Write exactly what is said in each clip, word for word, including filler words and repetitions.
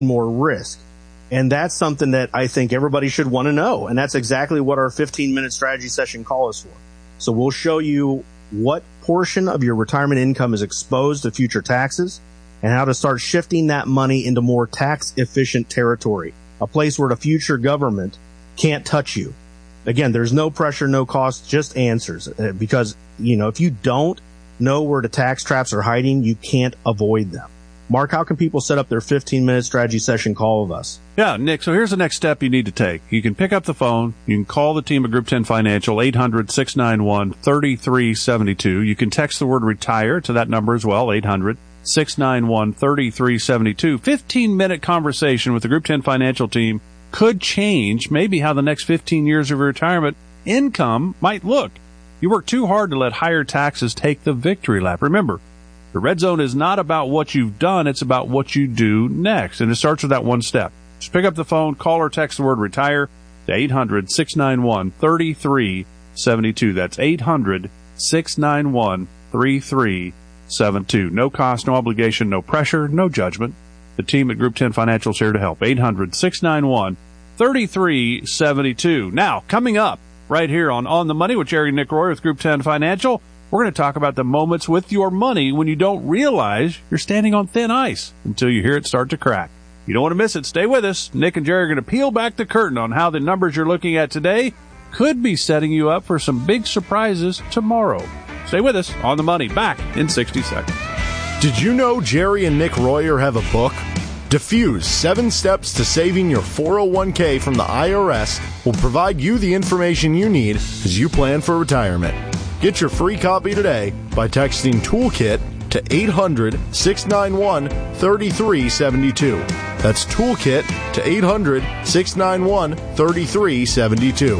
more risk. And that's something that I think everybody should want to know. And that's exactly what our fifteen-minute strategy session call is for. So we'll show you what portion of your retirement income is exposed to future taxes and how to start shifting that money into more tax-efficient territory, a place where the future government can't touch you. Again, there's no pressure, no cost, just answers. Because, you know, if you don't know where the tax traps are hiding, you can't avoid them. Mark, how can people set up their fifteen-minute strategy session call with us? Yeah, Nick, so here's the next step you need to take. You can pick up the phone. You can call the team at Group ten Financial, eight hundred, six nine one, three three seven two. You can text the word RETIRE to that number as well, eight hundred, six nine one, three three seven two. fifteen-minute conversation with the Group ten Financial team could change maybe how the next fifteen years of your retirement income might look. You work too hard to let higher taxes take the victory lap. Remember, the red zone is not about what you've done, it's about what you do next. And it starts with that one step. Just pick up the phone, call or text the word RETIRE to eight hundred, six nine one, three three seven two. That's eight hundred, six nine one, three three seven two. No cost, no obligation, no pressure, no judgment. The team at Group ten Financial is here to help. eight hundred, six nine one, three three seven two. Now, coming up right here on On the Money with Jerry and Nick Roy with Group ten Financial, we're going to talk about the moments with your money when you don't realize you're standing on thin ice until you hear it start to crack. You don't want to miss it. Stay with us. Nick and Jerry are going to peel back the curtain on how the numbers you're looking at today could be setting you up for some big surprises tomorrow. Stay with us. On the Money, back in sixty seconds. Did you know Jerry and Nick Royer have a book? Diffuse, Seven Steps to Saving Your four oh one k from the I R S will provide you the information you need as you plan for retirement. Get your free copy today by texting Toolkit to eight hundred, six nine one, three three seven two. That's Toolkit to eight hundred, six nine one, three three seven two.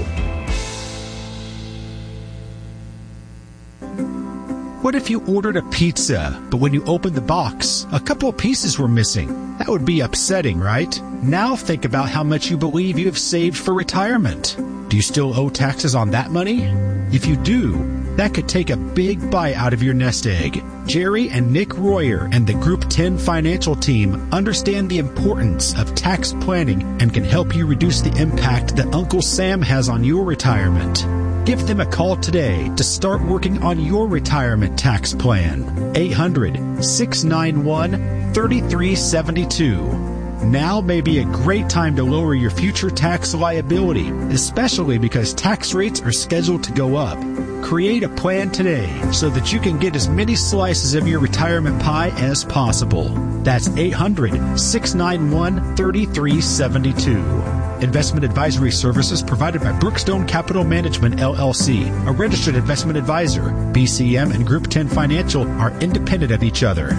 What if you ordered a pizza, but when you opened the box, a couple of pieces were missing? That would be upsetting, right? Now think about how much you believe you have saved for retirement. Do you still owe taxes on that money? If you do, that could take a big bite out of your nest egg. Jerry and Nick Royer and the Group ten Financial team understand the importance of tax planning and can help you reduce the impact that Uncle Sam has on your retirement. Give them a call today to start working on your retirement tax plan. eight hundred, six nine one, three three seven two. Now may be a great time to lower your future tax liability, especially because tax rates are scheduled to go up. Create a plan today so that you can get as many slices of your retirement pie as possible. That's eight hundred, six nine one, three three seven two. Investment advisory services provided by Brookstone Capital Management, L L C, a registered investment advisor. B C M and Group ten Financial are independent of each other.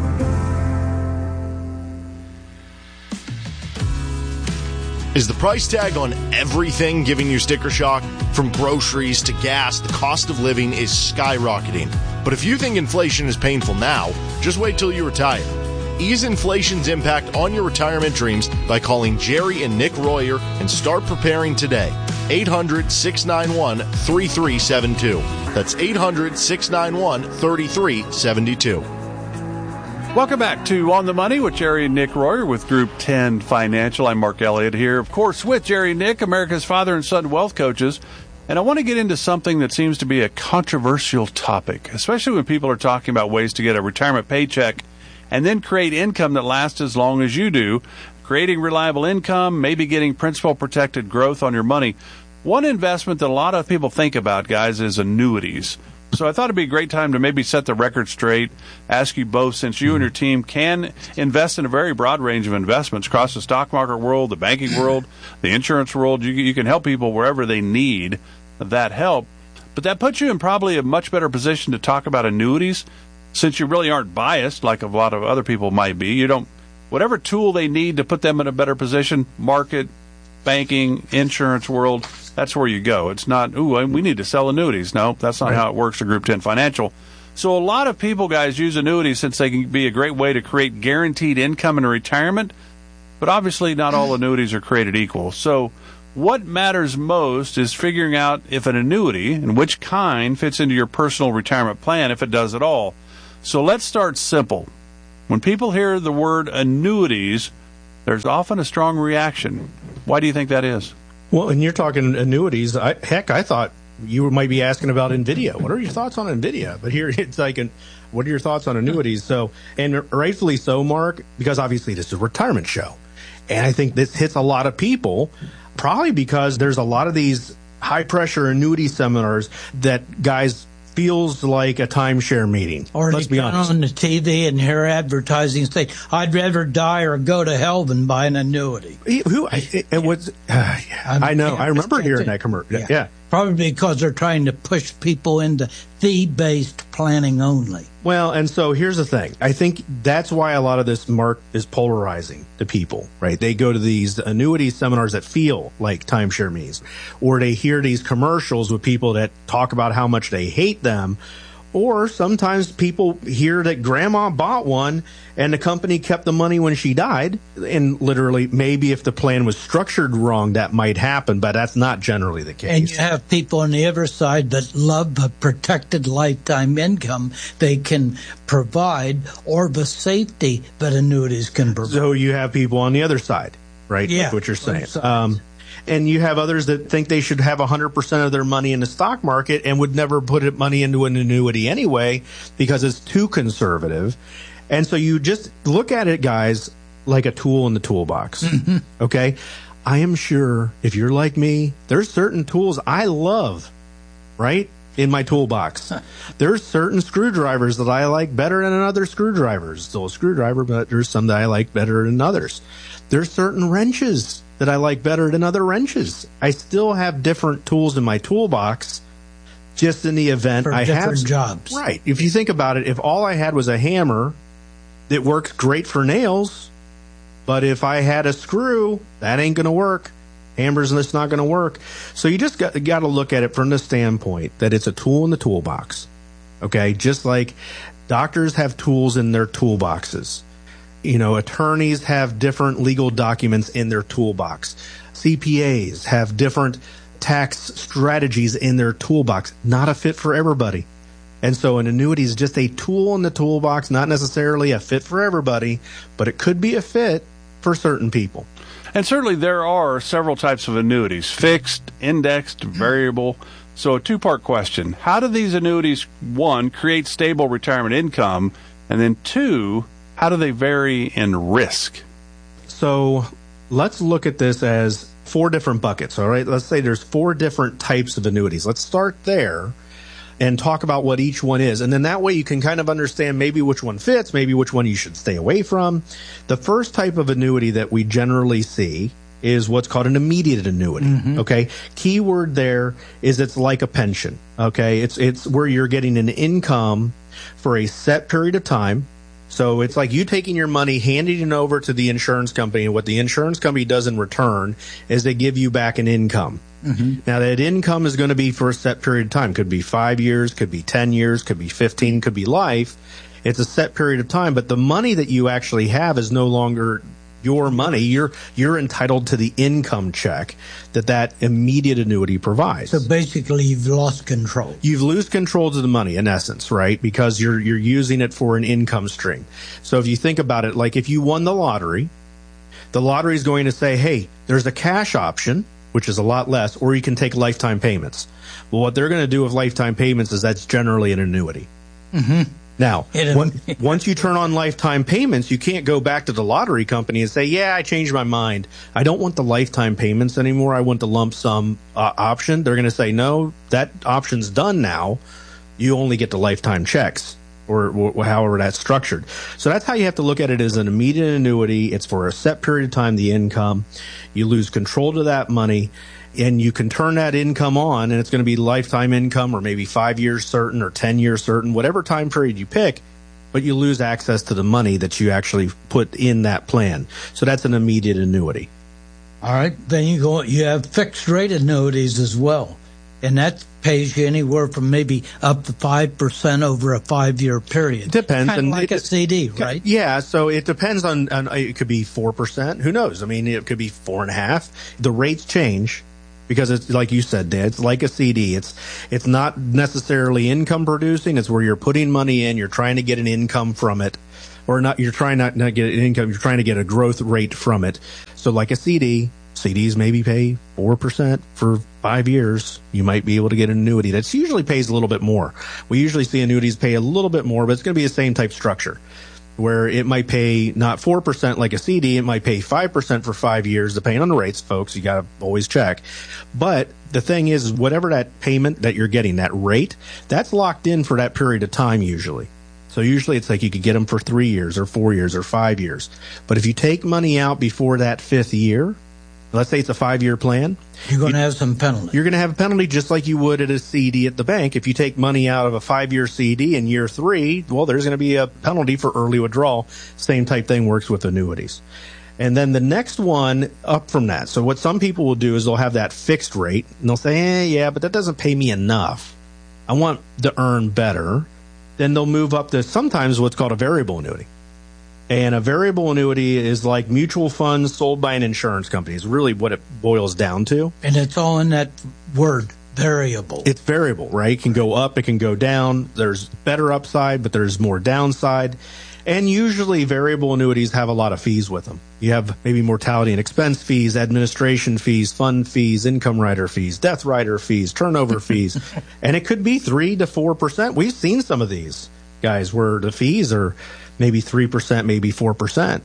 Is the price tag on everything giving you sticker shock? From groceries to gas, the cost of living is skyrocketing. But if you think inflation is painful now, just wait till you retire. Ease inflation's impact on your retirement dreams by calling Jerry and Nick Royer and start preparing today. eight hundred, six nine one, three three seven two. That's eight hundred, six nine one, three three seven two. Welcome back to On the Money with Jerry and Nick Royer with Group ten Financial. I'm Mark Elliott here, of course, with Jerry and Nick, America's father and son wealth coaches. And I want to get into something that seems to be a controversial topic, especially when people are talking about ways to get a retirement paycheck and then create income that lasts as long as you do, creating reliable income, maybe getting principal protected growth on your money. One investment that a lot of people think about, guys, is annuities. So I thought it'd be a great time to maybe set the record straight, ask you both, since you and your team can invest in a very broad range of investments across the stock market world, the banking world, the insurance world. You, you can help people wherever they need that help. But that puts you in probably a much better position to talk about annuities, since you really aren't biased like a lot of other people might be. You don't, whatever tool they need to put them in a better position, market, banking, insurance world, that's where you go. It's not, ooh, we need to sell annuities. No, that's not right. How it works for Group ten Financial. So a lot of people, guys, use annuities since they can be a great way to create guaranteed income in retirement. But obviously not all annuities are created equal. So what matters most is figuring out if an annuity, and which kind, fits into your personal retirement plan, if it does at all. So let's start simple. When people hear the word annuities, there's often a strong reaction. Why do you think that is? Well, and you're talking annuities. I, heck, I thought you might be asking about NVIDIA. What are your thoughts on NVIDIA? But here it's like, an, what are your thoughts on annuities? So, and rightfully so, Mark, because obviously this is a retirement show. And I think this hits a lot of people, probably because there's a lot of these high-pressure annuity seminars that guys feels like a timeshare meeting. Or Let's be honest. On the T V and hear advertising say, I'd rather die or go to hell than buy an annuity. Who? It, it was. Uh, yeah, I know. I remember hearing that commercial. Yeah. yeah. Probably because they're trying to push people into fee-based planning only. Well, and so here's the thing. I think that's why a lot of this, Mark, is polarizing to people, right? They go to these annuity seminars that feel like timeshare meetings, or they hear these commercials with people that talk about how much they hate them. Or sometimes people hear that grandma bought one and the company kept the money when she died. And literally, maybe if the plan was structured wrong, that might happen, but that's not generally the case. And you have people on the other side that love the protected lifetime income they can provide, or the safety that annuities can provide. So you have people on the other side, right? Yeah. That's what you're saying. Um, and you have others that think they should have one hundred percent of their money in the stock market and would never put it money into an annuity anyway because it's too conservative. And so you just look at it, guys, like a tool in the toolbox. Mm-hmm. Okay? I am sure if you're like me, there's certain tools I love, right, in my toolbox. There's certain screwdrivers that I like better than other screwdrivers. Still a screwdriver, but there's some that I like better than others. There's certain wrenches that I like better than other wrenches. I still have different tools in my toolbox just in the event for I different have jobs. Right. If you think about it, if all I had was a hammer that works great for nails, but if I had a screw, that ain't going to work. Hammer's just not going to work. So you just got, got to look at it from the standpoint that it's a tool in the toolbox. Okay? Just like doctors have tools in their toolboxes. You know, attorneys have different legal documents in their toolbox. C P As have different tax strategies in their toolbox. Not a fit for everybody. And so an annuity is just a tool in the toolbox, not necessarily a fit for everybody, but it could be a fit for certain people. And certainly there are several types of annuities, fixed, indexed, variable. So a two-part question. How do these annuities, one, create stable retirement income, and then two, how do they vary in risk? So let's look at this as four different buckets, all right? Let's say there's four different types of annuities. Let's start there and talk about what each one is. And then that way you can kind of understand maybe which one fits, maybe which one you should stay away from. The first type of annuity that we generally see is what's called an immediate annuity. Mm-hmm. Okay. Key word there is it's like a pension. Okay. It's, it's where you're getting an income for a set period of time. So it's like you taking your money, handing it over to the insurance company, and what the insurance company does in return is they give you back an income. Mm-hmm. Now, that income is going to be for a set period of time. Could be five years, could be ten years, could be fifteen, could be life. It's a set period of time, but the money that you actually have is no longer your money. You're you're entitled to the income check that that immediate annuity provides. So basically, you've lost control. You've lost control to the money, in essence, right? Because you're you're using it for an income stream. So if you think about it, like if you won the lottery, the lottery is going to say, hey, there's a cash option, which is a lot less, or you can take lifetime payments. Well, what they're going to do with lifetime payments is that's generally an annuity. Mm-hmm. Now, when, once you turn on lifetime payments, you can't go back to the lottery company and say, yeah, I changed my mind. I don't want the lifetime payments anymore. I want the lump sum uh, option. They're going to say, no, that option's done now. You only get the lifetime checks, or, or however that's structured. So that's how you have to look at it as an immediate annuity. It's for a set period of time, the income. You lose control to that money. And you can turn that income on, and it's going to be lifetime income, or maybe five years certain, or ten years certain, whatever time period you pick, but you lose access to the money that you actually put in that plan. So that's an immediate annuity. All right. Then you go, you have fixed rate annuities as well. And that pays you anywhere from maybe up to five percent over a five-year period. Depends. Kind of and like it, a C D, right? Yeah, so it depends on, on, it could be four percent. Who knows? I mean, it could be four and a half. The rates change. Because it's like you said, Dan, it's like a C D. It's it's not necessarily income producing. It's where you're putting money in, you're trying to get an income from it, or not, you're trying not to get an income, you're trying to get a growth rate from it. So like a C D, C Ds maybe pay four percent for five years. You might be able to get an annuity that usually pays a little bit more. We usually see annuities pay a little bit more, but it's going to be the same type structure where it might pay not four percent like a C D. It might pay five percent for five years, depending on the rates, folks. You got to always check. But the thing is, whatever that payment that you're getting, that rate, that's locked in for that period of time usually. So usually it's like you could get them for three years or four years or five years. But if you take money out before that fifth year, let's say it's a five-year plan, you're going to have some penalty. You're going to have a penalty just like you would at a C D at the bank. If you take money out of a five-year C D in year three, well, there's going to be a penalty for early withdrawal. Same type thing works with annuities. And then the next one up from that. So what some people will do is they'll have that fixed rate, and they'll say, eh, yeah, but that doesn't pay me enough. I want to earn better. Then they'll move up to sometimes what's called a variable annuity. And a variable annuity is like mutual funds sold by an insurance company. It's really what it boils down to. And it's all in that word, variable. It's variable, right? It can go up, it can go down. There's better upside, but there's more downside. And usually variable annuities have a lot of fees with them. You have maybe mortality and expense fees, administration fees, fund fees, income rider fees, death rider fees, turnover fees. And it could be three to four percent. We've seen some of these, guys, where the fees are maybe three percent, maybe four percent.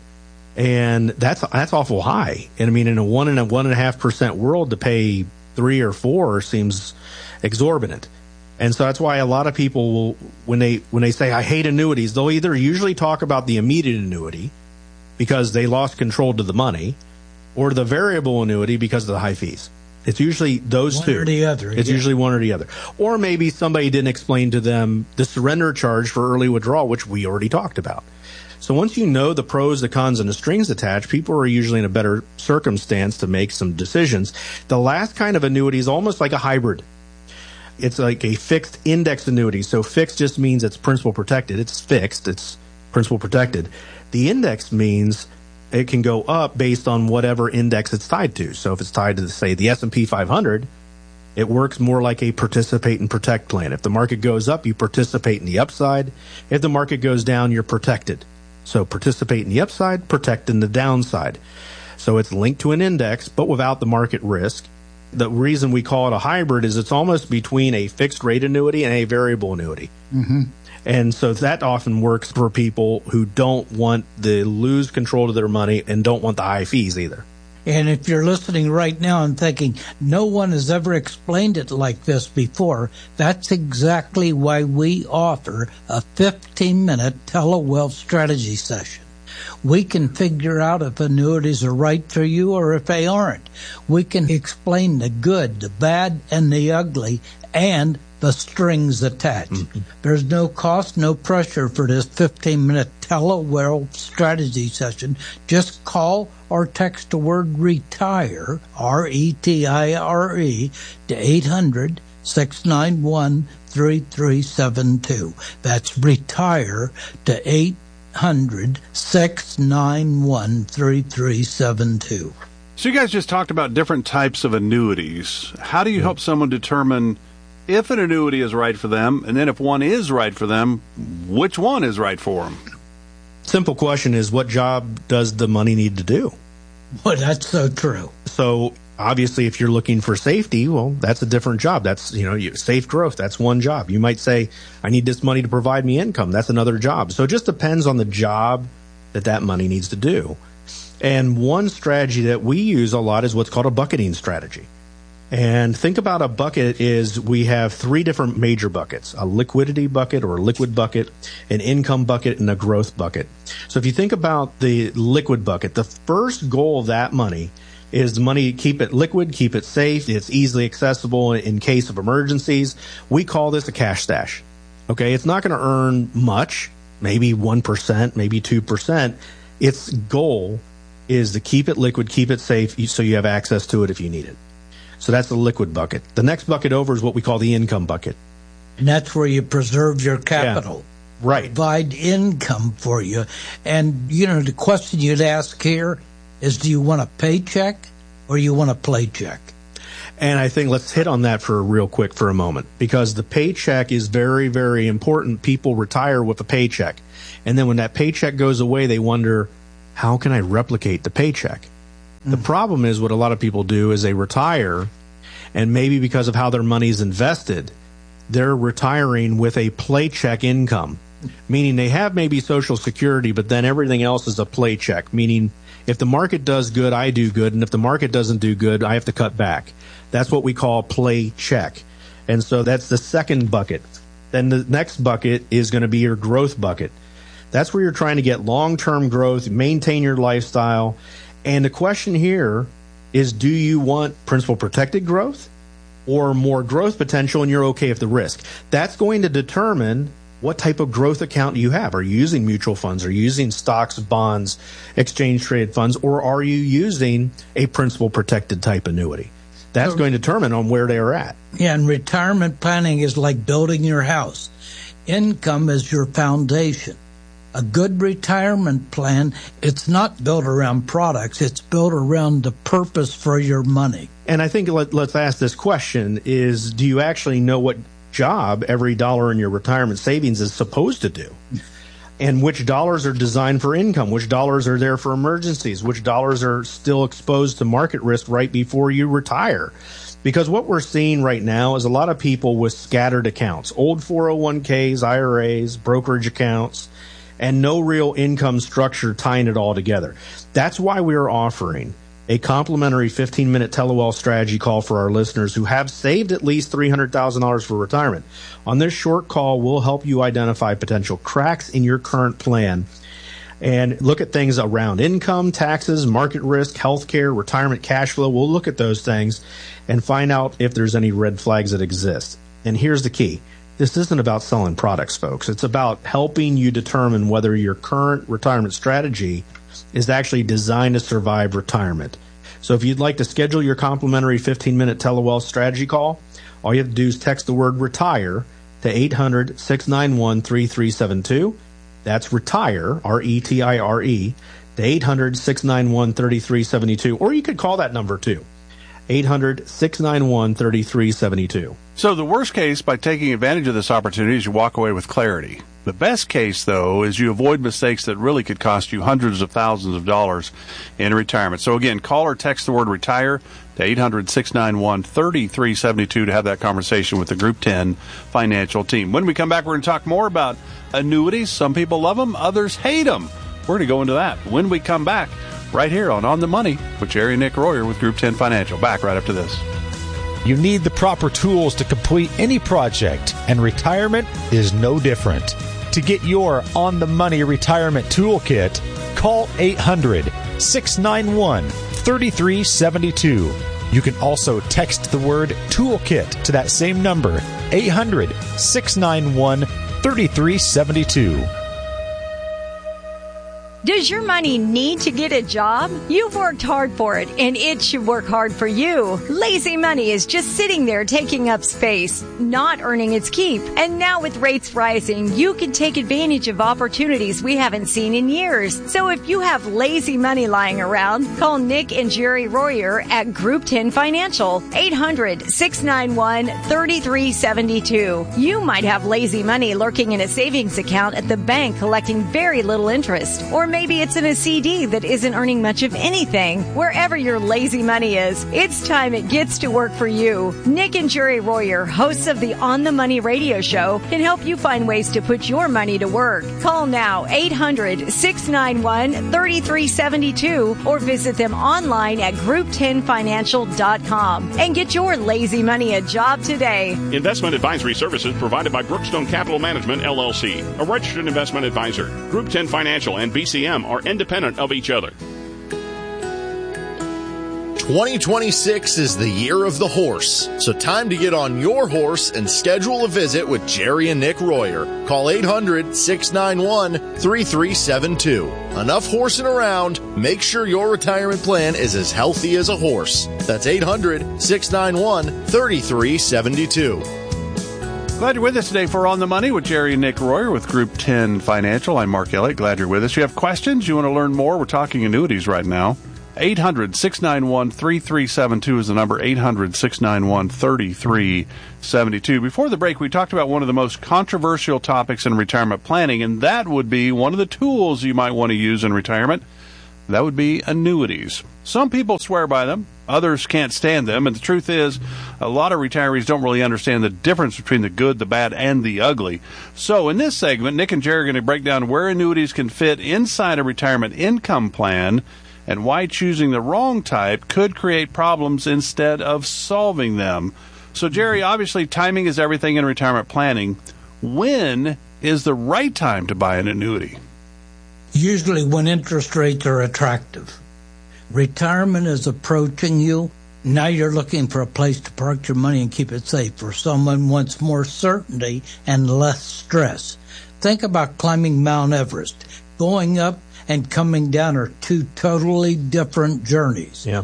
And that's that's awful high. And I mean, in a one and a one and a half percent world, to pay three or four seems exorbitant. And so that's why a lot of people will, when they when they say I hate annuities, they'll either usually talk about the immediate annuity because they lost control to the money, or the variable annuity because of the high fees. It's usually those one two. One or the other. It's yeah. usually one or the other. Or maybe somebody didn't explain to them the surrender charge for early withdrawal, which we already talked about. So once you know the pros, the cons, and the strings attached, people are usually in a better circumstance to make some decisions. The last kind of annuity is almost like a hybrid. It's like a fixed index annuity. So fixed just means it's principal protected. It's fixed. It's principal protected. The index means it can go up based on whatever index it's tied to. So if it's tied to, say, the S and P five hundred, it works more like a participate and protect plan. If the market goes up, you participate in the upside. If the market goes down, you're protected. So participate in the upside, protect in the downside. So it's linked to an index, but without the market risk. The reason we call it a hybrid is it's almost between a fixed rate annuity and a variable annuity. Mm-hmm. And so that often works for people who don't want to lose control of their money and don't want the high fees either. And if you're listening right now and thinking, no one has ever explained it like this before, that's exactly why we offer a fifteen-minute telewealth strategy session. We can figure out if annuities are right for you or if they aren't. We can explain the good, the bad, and the ugly, and the strings attached. Mm-hmm. There's no cost, no pressure for this fifteen-minute telewealth strategy session. Just call or text the word RETIRE, R E T I R E, to eight hundred, six nine one, three three seven two. That's RETIRE to eight hundred, six nine one, three three seven two. So you guys just talked about different types of annuities. How do you yeah. help someone determine if an annuity is right for them, and then if one is right for them, which one is right for them? Simple question is, what job does the money need to do? Well, that's so true. So obviously, if you're looking for safety, well, that's a different job. That's, you know, you, safe growth. That's one job. You might say, I need this money to provide me income. That's another job. So it just depends on the job that that money needs to do. And one strategy that we use a lot is what's called a bucketing strategy. And think about a bucket is we have three different major buckets, a liquidity bucket or a liquid bucket, an income bucket, and a growth bucket. So if you think about the liquid bucket, the first goal of that money is the money, keep it liquid, keep it safe, it's easily accessible in case of emergencies. We call this a cash stash. Okay, it's not going to earn much, maybe one percent, maybe two percent. Its goal is to keep it liquid, keep it safe, so you have access to it if you need it. So that's the liquid bucket. The next bucket over is what we call the income bucket. And that's where you preserve your capital. Yeah, right. Provide income for you. And, you know, the question you'd ask here is, do you want a paycheck or you want a play check? And I think let's hit on that for real quick for a moment, because the paycheck is very, very important. People retire with a paycheck. And then when that paycheck goes away, they wonder, how can I replicate the paycheck? Mm. The problem is what a lot of people do is they retire, and maybe because of how their money's invested, they're retiring with a paycheck income, meaning they have maybe Social Security, but then everything else is a paycheck, meaning if the market does good, I do good, and if the market doesn't do good, I have to cut back. That's what we call paycheck. And so that's the second bucket. Then the next bucket is going to be your growth bucket. That's where you're trying to get long-term growth, maintain your lifestyle. And the question here is, do you want principal protected growth or more growth potential, and you're okay with the risk? That's going to determine what type of growth account do you have. Are you using mutual funds? Are you using stocks, bonds, exchange traded funds, or are you using a principal protected type annuity? That's going to determine on where they are at. Yeah, and retirement planning is like building your house. Income is your foundation. A good retirement plan, it's not built around products. It's built around the purpose for your money. And I think let, let's ask this question is, do you actually know what job every dollar in your retirement savings is supposed to do? And which dollars are designed for income? Which dollars are there for emergencies? Which dollars are still exposed to market risk right before you retire? Because what we're seeing right now is a lot of people with scattered accounts, old four oh one k's, I R A's, brokerage accounts, and no real income structure tying it all together. That's why we are offering a complimentary fifteen-minute telewealth strategy call for our listeners who have saved at least three hundred thousand dollars for retirement. On this short call, we'll help you identify potential cracks in your current plan and look at things around income, taxes, market risk, healthcare, retirement cash flow. We'll look at those things and find out if there's any red flags that exist. And here's the key. This isn't about selling products, folks. It's about helping you determine whether your current retirement strategy is actually designed to survive retirement. So if you'd like to schedule your complimentary fifteen-minute telewealth strategy call, all you have to do is text the word RETIRE to eight hundred, six nine one, three three seven two. That's RETIRE, R E T I R E, to eight hundred, six nine one, three three seven two. Or you could call that number too, eight hundred, six nine one, three three seven two. So the worst case, by taking advantage of this opportunity, is you walk away with clarity. The best case, though, is you avoid mistakes that really could cost you hundreds of thousands of dollars in retirement. So again, call or text the word RETIRE to eight hundred, six nine one, three three seven two to have that conversation with the Group ten financial team. When we come back, we're going to talk more about annuities. Some people love them, others hate them. We're going to go into that when we come back right here on On the Money with Jerry and Nick Royer with Group ten Financial. Back right after this. You need the proper tools to complete any project, and retirement is no different. To get your On the Money Retirement Toolkit, call eight hundred, six nine one, three three seven two. You can also text the word Toolkit to that same number, eight hundred, six nine one, three three seven two. Does your money need to get a job? You've worked hard for it, and it should work hard for you. Lazy money is just sitting there taking up space, not earning its keep. And now with rates rising, you can take advantage of opportunities we haven't seen in years. So if you have lazy money lying around, call Nick and Jerry Royer at Group ten Financial, eight hundred, six nine one, three three seven two. You might have lazy money lurking in a savings account at the bank collecting very little interest, or maybe it's in a C D that isn't earning much of anything. Wherever your lazy money is, it's time it gets to work for you. Nick and Jerry Royer, hosts of the On the Money radio show, can help you find ways to put your money to work. Call now, eight hundred, six nine one, three three seven two, or visit them online at group ten financial dot com and get your lazy money a job today. Investment advisory services provided by Brookstone Capital Management, L L C, a registered investment advisor. Group ten Financial and B C M are independent of each other. twenty twenty-six is the year of the horse, so time to get on your horse and schedule a visit with Jerry and Nick Royer. Call eight hundred, six nine one, three three seven two. Enough horsing around. Make sure your retirement plan is as healthy as a horse. That's eight hundred, six nine one, three three seven two. Glad you're with us today for On the Money with Jerry and Nick Royer with Group ten Financial. I'm Mark Elliott. Glad you're with us. You have questions? You want to learn more? We're talking annuities right now. eight hundred, six nine one, three three seven two is the number, eight hundred, six nine one, three three seven two. Before the break, we talked about one of the most controversial topics in retirement planning, and that would be one of the tools you might want to use in retirement. That would be annuities. Some people swear by them. Others can't stand them. And the truth is, a lot of retirees don't really understand the difference between the good, the bad, and the ugly. So in this segment, Nick and Jerry are going to break down where annuities can fit inside a retirement income plan and why choosing the wrong type could create problems instead of solving them. So, Jerry, obviously timing is everything in retirement planning. When is the right time to buy an annuity? Usually when interest rates are attractive. Retirement is approaching you. Now you're looking for a place to park your money and keep it safe. For someone who wants more certainty and less stress. Think about climbing Mount Everest. Going up and coming down are two totally different journeys. Yeah.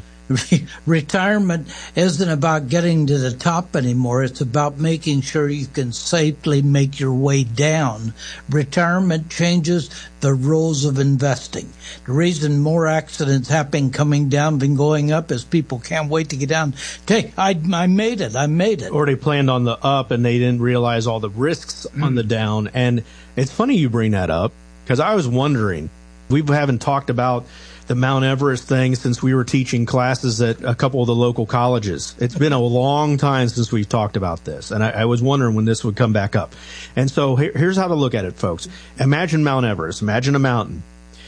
Retirement isn't about getting to the top anymore. It's about making sure you can safely make your way down. Retirement changes the rules of investing. The reason more accidents happen coming down than going up is people can't wait to get down. Hey, I, I made it. I made it. Or they planned on the up and they didn't realize all the risks mm. on the down. And it's funny you bring that up because I was wondering, we haven't talked about the Mount Everest thing since we were teaching classes at a couple of the local colleges. It's been a long time since we've talked about this, and I, I was wondering when this would come back up. And so here, here's how to look at it, folks. Imagine Mount Everest. Imagine a mountain.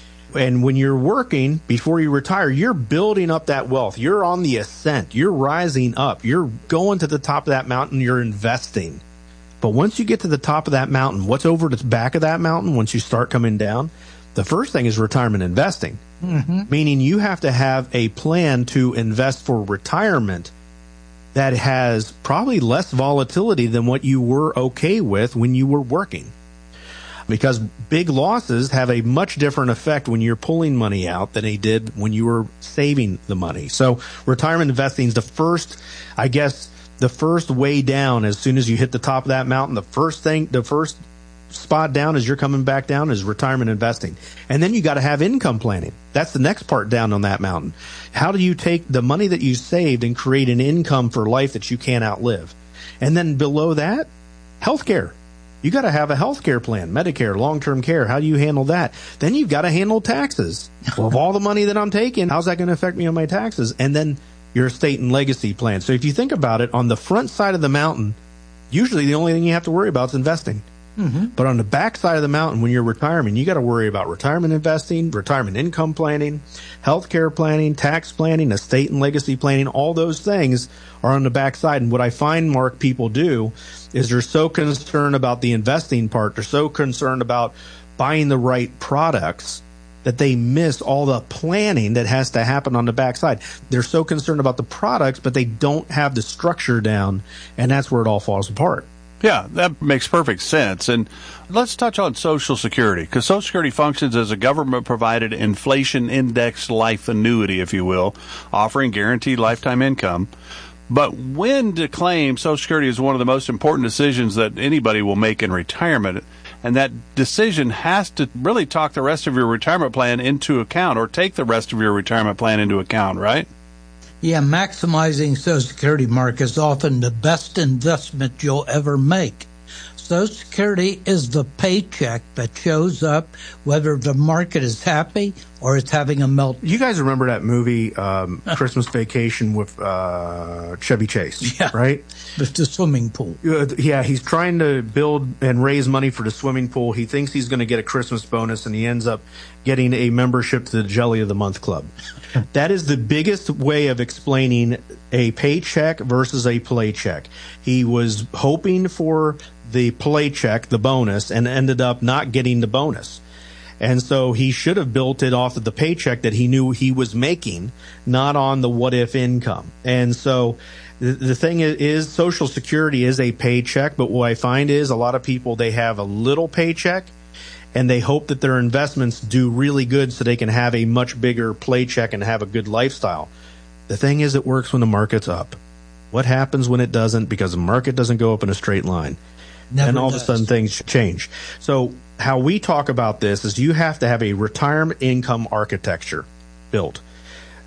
And when you're working, before you retire, you're building up that wealth. You're on the ascent. You're rising up. You're going to the top of that mountain. You're investing. But once you get to the top of that mountain, what's over the back of that mountain once you start coming down? The first thing is retirement investing, mm-hmm. meaning you have to have a plan to invest for retirement that has probably less volatility than what you were okay with when you were working. Because big losses have a much different effect when you're pulling money out than they did when you were saving the money. So retirement investing is the first, I guess, the first way down. As soon as you hit the top of that mountain, the first thing, the first spot down as you're coming back down is retirement investing. And then you got to have income planning. That's the next part down on that mountain. How do you take the money that you saved and create an income for life that you can't outlive? And then below that, healthcare. You got to have a healthcare plan, Medicare, long-term care. How do you handle that? Then you've got to handle taxes. Well, of all the money that I'm taking, how's that going to affect me on my taxes? And then your estate and legacy plan. So if you think about it, on the front side of the mountain, usually the only thing you have to worry about is investing. Mm-hmm. But on the back side of the mountain, when you're retiring, you got to worry about retirement investing, retirement income planning, healthcare planning, tax planning, estate and legacy planning. All those things are on the back side. And what I find, Mark, people do is they're so concerned about the investing part. They're so concerned about buying the right products that they miss all the planning that has to happen on the backside. They're so concerned about the products, but they don't have the structure down, and that's where it all falls apart. Yeah, that makes perfect sense. And let's touch on Social Security, because Social Security functions as a government-provided inflation-indexed life annuity, if you will, offering guaranteed lifetime income. But when to claim Social Security is one of the most important decisions that anybody will make in retirement, and that decision has to really talk the rest of your retirement plan into account, or take the rest of your retirement plan into account, right? Yeah, maximizing Social Security, Mark, is often the best investment you'll ever make. Social Security is the paycheck that shows up whether the market is happy or it's having a melt. You guys remember that movie, um, Christmas Vacation with uh, Chevy Chase, yeah, right? With the swimming pool. Uh, yeah, he's trying to build and raise money for the swimming pool. He thinks he's going to get a Christmas bonus, and he ends up getting a membership to the Jelly of the Month Club. That is the biggest way of explaining a paycheck versus a playcheck. He was hoping for the playcheck, the bonus, and ended up not getting the bonus. And so he should have built it off of the paycheck that he knew he was making, not on the what-if income. And so the, the thing is, is Social Security is a paycheck, but what I find is a lot of people, they have a little paycheck, and they hope that their investments do really good so they can have a much bigger paycheck and have a good lifestyle. The thing is, it works when the market's up. What happens when it doesn't? Because the market doesn't go up in a straight line. Never and all does. of a sudden things change. So how we talk about this is you have to have a retirement income architecture built.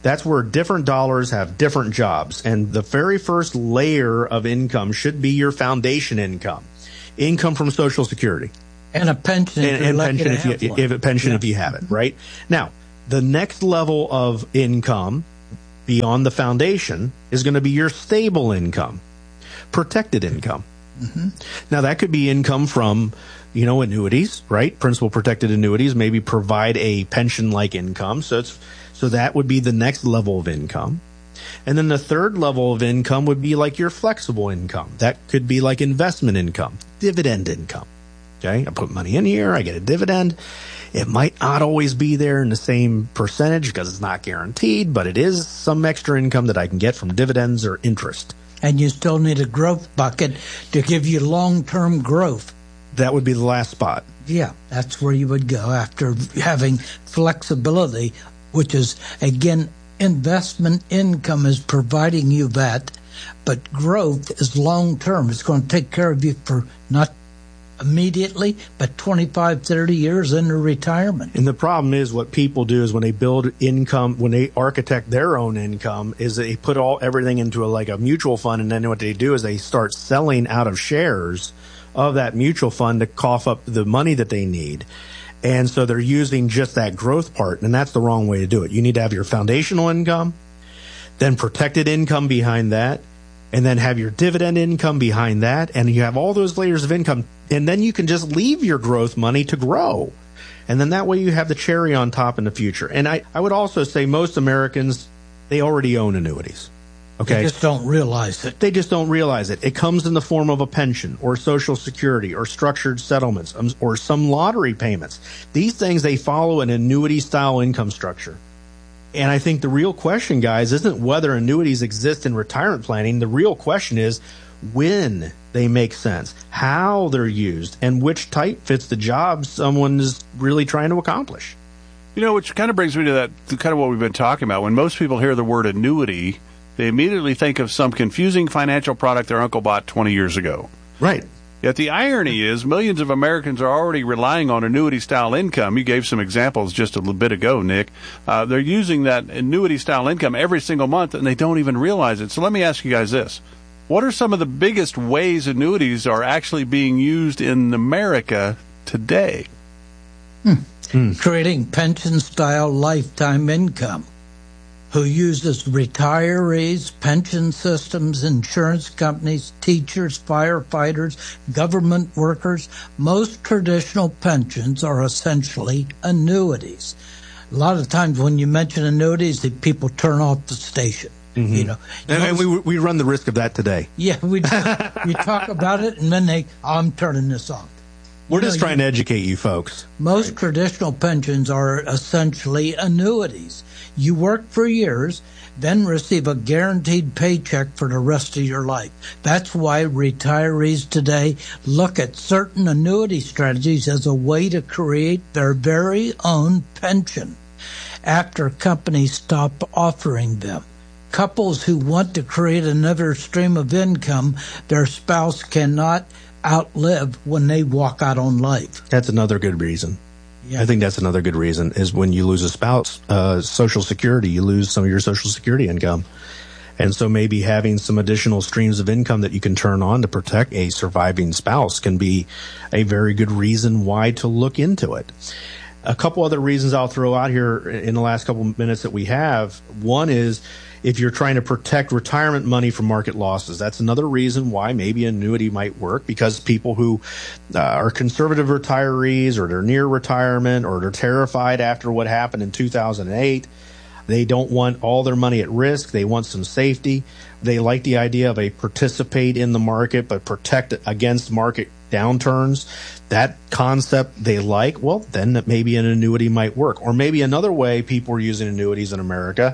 That's where different dollars have different jobs. And the very first layer of income should be your foundation income, income from Social Security. And a pension. And, and pension if you, if a pension yeah. if you have it, right? Now, the next level of income beyond the foundation is going to be your stable income, protected income. Mm-hmm. Now, that could be income from, you know, annuities, right? Principal protected annuities maybe provide a pension-like income. So it's So that would be the next level of income. And then the third level of income would be like your flexible income. That could be like investment income, dividend income. Okay, I put money in here, I get a dividend. It might not always be there in the same percentage because it's not guaranteed, but it is some extra income that I can get from dividends or interest. And you still need a growth bucket to give you long-term growth. That would be the last spot. Yeah, that's where you would go after having flexibility, which is, again, investment income is providing you that, but growth is long-term. It's going to take care of you for not immediately, but twenty-five, thirty years into retirement. And the problem is what people do is when they build income, when they architect their own income, is they put all everything into a, like a mutual fund, and then what they do is they start selling out of shares of that mutual fund to cough up the money that they need. And so they're using just that growth part, and that's the wrong way to do it. You need to have your foundational income, then protected income behind that, and then have your dividend income behind that, and you have all those layers of income, and then you can just leave your growth money to grow. And then that way you have the cherry on top in the future. And I, I would also say most Americans, they already own annuities. Okay. They just don't realize it. They just don't realize it. It comes in the form of a pension or Social Security or structured settlements um, or some lottery payments. These things, they follow an annuity-style income structure. And I think the real question, guys, isn't whether annuities exist in retirement planning. The real question is when they make sense, how they're used, and which type fits the job someone is really trying to accomplish. You know, which kind of brings me to that, to kind of what we've been talking about. When most people hear the word annuity, they immediately think of some confusing financial product their uncle bought twenty years ago. Right. Yet the irony is millions of Americans are already relying on annuity-style income. You gave some examples just a little bit ago, Nick. Uh, they're using that annuity-style income every single month, and they don't even realize it. So let me ask you guys this. What are some of the biggest ways annuities are actually being used in America today? Hmm. Hmm. Creating pension-style lifetime income. Who uses retirees, pension systems, insurance companies, teachers, firefighters, government workers. Most traditional pensions are essentially annuities. A lot of times when you mention annuities, the people turn off the station. Mm-hmm. You know, and, and we we run the risk of that today. Yeah, we do. You talk about it, and then they, oh, I'm turning this off. We're you just know, trying you, to educate you folks. Most right. traditional pensions are essentially annuities. You work for years, then receive a guaranteed paycheck for the rest of your life. That's why retirees today look at certain annuity strategies as a way to create their very own pension after companies stop offering them. Couples who want to create another stream of income their spouse cannot outlive when they walk out on life. That's another good reason. Yeah. I think that's another good reason is when you lose a spouse, uh, Social Security, you lose some of your Social Security income. And so maybe having some additional streams of income that you can turn on to protect a surviving spouse can be a very good reason why to look into it. A couple other reasons I'll throw out here in the last couple of minutes that we have. One is if you're trying to protect retirement money from market losses. That's another reason why maybe an annuity might work, because people who uh, are conservative retirees or they're near retirement or they're terrified after what happened in two thousand eight, they don't want all their money at risk. They want some safety. They like the idea of a participate in the market but protect against market downturns. That concept they like. Well, then maybe an annuity might work. Or maybe another way people are using annuities in America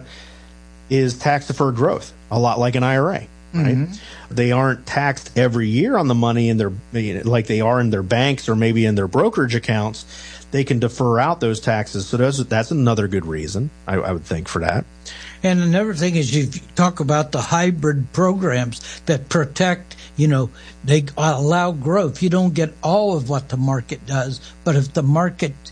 is tax-deferred growth, a lot like an I R A, right? Mm-hmm. They aren't taxed every year on the money in their, like they are in their banks or maybe in their brokerage accounts. They can defer out those taxes. So that's, that's another good reason, I, I would think, for that. And another thing is you talk about the hybrid programs that protect, you know, they allow growth. You don't get all of what the market does, but if the market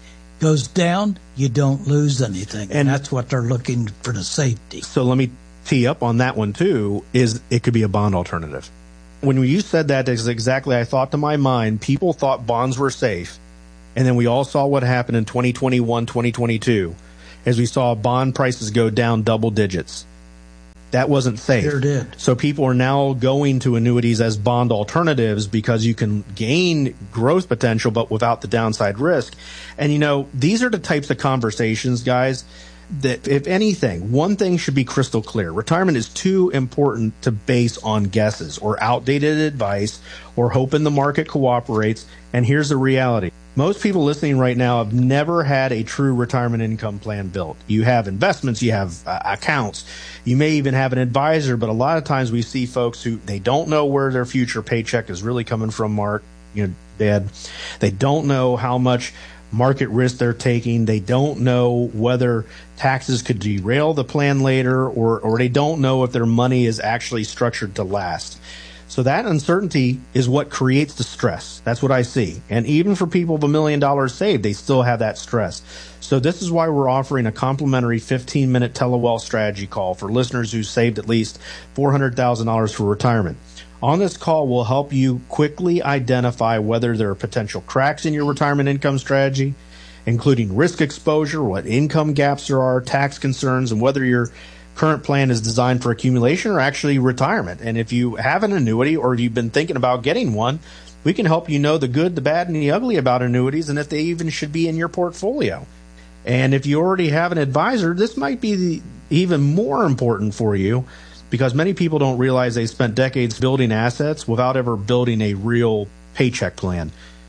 goes down, you don't lose anything. And, And- that's what they're looking for, the safety. So let me tee up on that one too, is it could be a bond alternative. When you said that, is exactly I thought to my mind, people thought bonds were safe. And then we all saw what happened in twenty twenty-one, twenty twenty-two, as we saw bond prices go down double digits. That wasn't safe. Sure did. So people are now going to annuities as bond alternatives because you can gain growth potential, but without the downside risk. And, you know, these are the types of conversations, guys, that if anything, one thing should be crystal clear. Retirement is too important to base on guesses or outdated advice or hoping the market cooperates. And here's the reality. Most people listening right now have never had a true retirement income plan built. You have investments, you have uh, accounts, you may even have an advisor, but a lot of times we see folks who they don't know where their future paycheck is really coming from, Mark, you know, Dad. They don't know how much market risk they're taking. They don't know whether taxes could derail the plan later, or, or they don't know if their money is actually structured to last. So that uncertainty is what creates the stress. That's what I see. And even for people with a million dollars saved, they still have that stress. So this is why we're offering a complimentary fifteen minute telewealth strategy call for listeners who saved at least four hundred thousand dollars for retirement. On this call, we'll help you quickly identify whether there are potential cracks in your retirement income strategy, including risk exposure, what income gaps there are, tax concerns, and whether your current plan is designed for accumulation or actually retirement. And if you have an annuity or if you've been thinking about getting one, we can help you know the good, the bad, and the ugly about annuities and if they even should be in your portfolio. And if you already have an advisor, this might be the, even more important for you, because many people don't realize they spent decades building assets without ever building a real paycheck plan.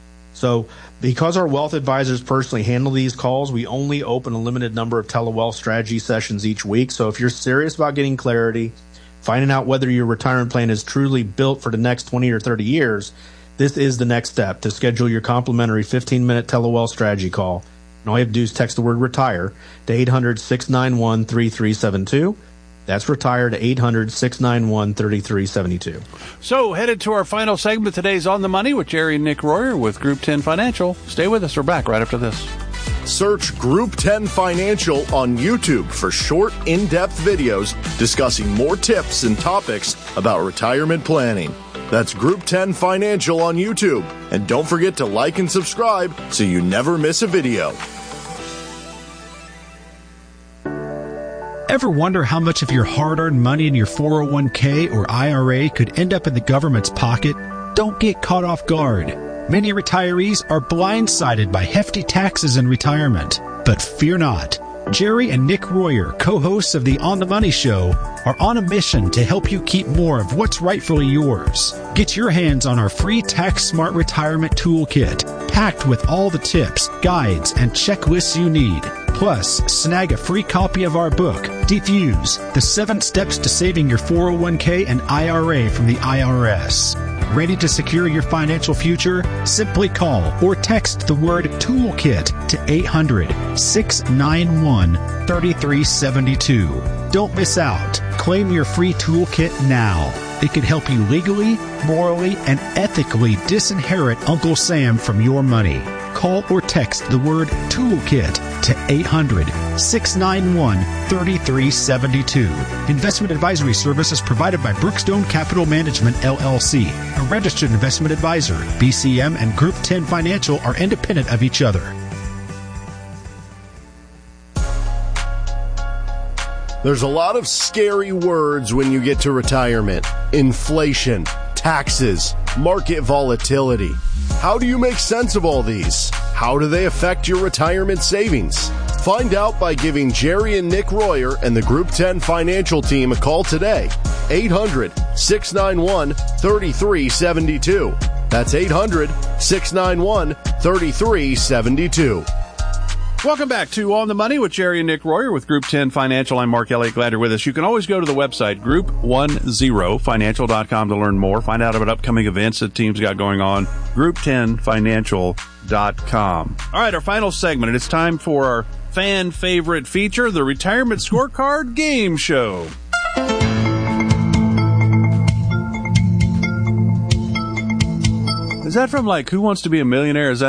So because our wealth advisors personally handle these calls, we only open a limited number of telewealth strategy sessions each week. So if you're serious about getting clarity, finding out whether your retirement plan is truly built for the next twenty or thirty years, this is the next step to schedule your complimentary fifteen minute telewealth strategy call. And all you have to do is text the word RETIRE to eight hundred, six nine one, three three seven two. That's RETIRE to eight hundred, six nine one, three three seven two. So, headed to our final segment. Today's On the Money with Jerry and Nick Royer with Group ten Financial. Stay with us. We're back right after this. Search Group ten Financial on YouTube for short, in-depth videos discussing more tips and topics about retirement planning. That's Group ten Financial on YouTube. And don't forget to like and subscribe so you never miss a video. Ever wonder how much of your hard-earned money in your four oh one k or I R A could end up in the government's pocket? Don't get caught off guard. Many retirees are blindsided by hefty taxes in retirement. But fear not. Jerry and Nick Royer, co-hosts of the On the Money Show, are on a mission to help you keep more of what's rightfully yours. Get your hands on our free Tax Smart Retirement Toolkit, packed with all the tips, guides, and checklists you need. Plus, snag a free copy of our book, Defuse, the seven steps to saving your four oh one k and I R A from the I R S. Ready to secure your financial future? Simply call or text the word TOOLKIT to eight hundred, six nine one, three three seven two. Don't miss out. Claim your free toolkit now. It could help you legally, morally, and ethically disinherit Uncle Sam from your money. Call or text the word TOOLKIT to eight hundred, six nine one, three three seven two. Investment advisory services provided by Brookstone Capital Management, L L C, a registered investment advisor. B C M and Group ten Financial are independent of each other. There's a lot of scary words when you get to retirement. Inflation, taxes, market volatility. How do you make sense of all these? How do they affect your retirement savings? Find out by giving Jerry and Nick Royer and the Group ten Financial team a call today. eight hundred, six nine one, three three seven two. That's eight hundred, six nine one, three three seven two. Welcome back to On the Money with Jerry and Nick Royer with Group ten Financial. I'm Mark Elliott. Glad you're with us. You can always go to the website, group ten financial dot com, to learn more. Find out about upcoming events that teams got going on. group ten financial dot com. All right, our final segment, and it's time for our fan favorite feature, the Retirement Scorecard Game Show. Is that from, like, Who Wants to Be a Millionaire? Is that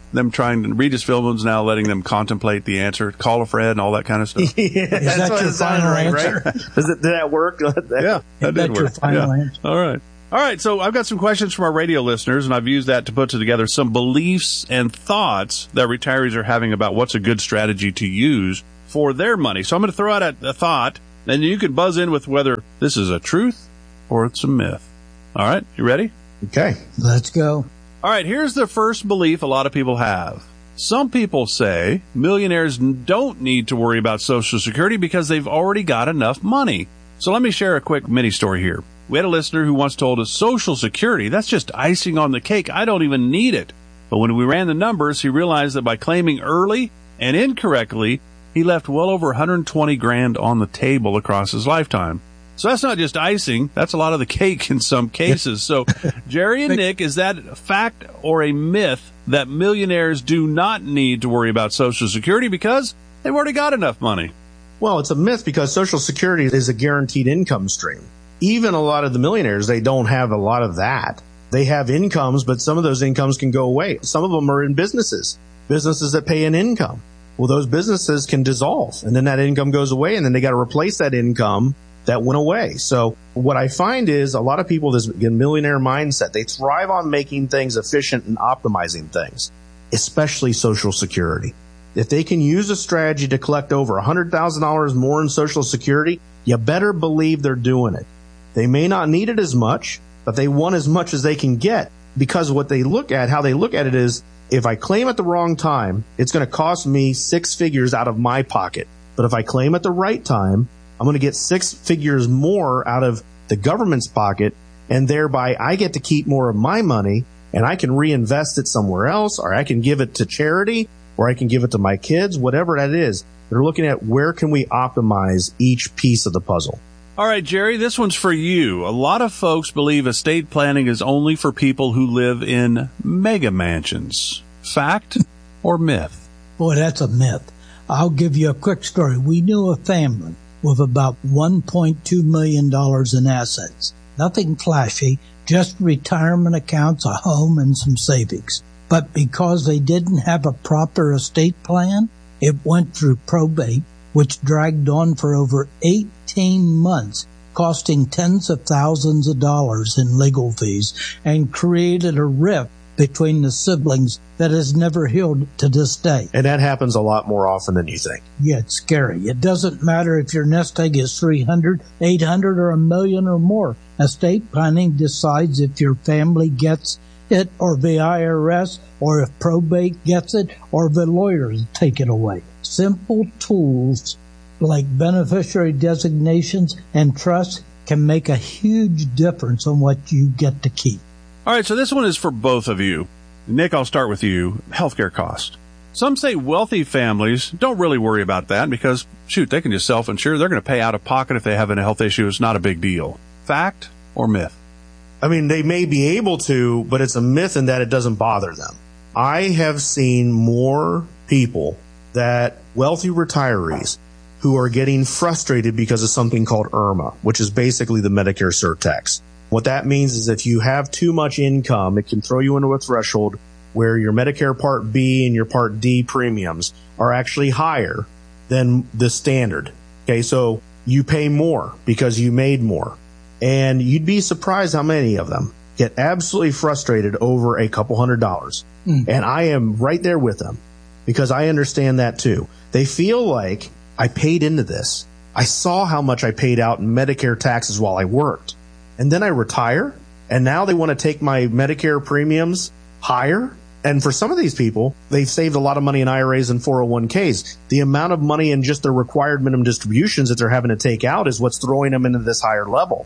them trying to, Regis Philbin's now letting them contemplate the answer, call a Fred and all that kind of stuff. yeah, Is that's that what your it sounded final like, answer? right? Does it, did that work? Yeah, that Is did that your work. final Yeah. answer? All right. All right, so I've got some questions from our radio listeners, and I've used that to put together some beliefs and thoughts that retirees are having about what's a good strategy to use for their money. So I'm going to throw out a, a thought, and you can buzz in with whether this is a truth or it's a myth. All right, you ready? Okay. Let's go. All right, here's the first belief a lot of people have. Some people say millionaires don't need to worry about Social Security because they've already got enough money. So let me share a quick mini story here. We had a listener who once told us Social Security, that's just icing on the cake. I don't even need it. But when we ran the numbers, he realized that by claiming early and incorrectly, he left well over one hundred twenty grand on the table across his lifetime. So that's not just icing. That's a lot of the cake in some cases. So, Jerry and Nick, is that a fact or a myth that millionaires do not need to worry about Social Security because they've already got enough money? Well, it's a myth because Social Security is a guaranteed income stream. Even a lot of the millionaires, they don't have a lot of that. They have incomes, but some of those incomes can go away. Some of them are in businesses, businesses that pay an income. Well, those businesses can dissolve, and then that income goes away, and then they got to replace that income that went away. So what I find is a lot of people, this millionaire mindset, they thrive on making things efficient and optimizing things, especially Social Security. If they can use a strategy to collect over one hundred thousand dollars more in Social Security, you better believe they're doing it. They may not need it as much, but they want as much as they can get because what they look at, how they look at it is, if I claim at the wrong time, it's going to cost me six figures out of my pocket. But if I claim at the right time, I'm going to get six figures more out of the government's pocket, and thereby I get to keep more of my money, and I can reinvest it somewhere else, or I can give it to charity, or I can give it to my kids, whatever that is. They're looking at where can we optimize each piece of the puzzle. All right, Jerry, this one's for you. A lot of folks believe estate planning is only for people who live in mega mansions. Fact or myth? Boy, that's a myth. I'll give you a quick story. We knew a family with about one point two million dollars in assets. Nothing flashy, just retirement accounts, a home, and some savings. But because they didn't have a proper estate plan, it went through probate, which dragged on for over eighteen months, costing tens of thousands of dollars in legal fees, and created a rift between the siblings that has never healed to this day. And that happens a lot more often than you think. Yeah, it's scary. It doesn't matter if your nest egg is three hundred, eight hundred, or a million or more. Estate planning decides if your family gets it or the I R S, or if probate gets it or the lawyers take it away. Simple tools like beneficiary designations and trusts can make a huge difference on what you get to keep. All right, so this one is for both of you. Nick, I'll start with you. Healthcare cost. Some say wealthy families don't really worry about that because, shoot, they can just self-insure. They're going to pay out of pocket if they have a health issue. It's not a big deal. Fact or myth? I mean, they may be able to, but it's a myth in that it doesn't bother them. I have seen more people that wealthy retirees who are getting frustrated because of something called I R M A, which is basically the Medicare surtax. What that means is if you have too much income, it can throw you into a threshold where your Medicare Part B and your Part D premiums are actually higher than the standard. Okay, so you pay more because you made more. And you'd be surprised how many of them get absolutely frustrated over a couple hundred dollars. Mm. And I am right there with them because I understand that too. They feel like I paid into this. I saw how much I paid out in Medicare taxes while I worked. And then I retire, and now they want to take my Medicare premiums higher. And for some of these people, they've saved a lot of money in I R As and four oh one k's. The amount of money in just the required minimum distributions that they're having to take out is what's throwing them into this higher level.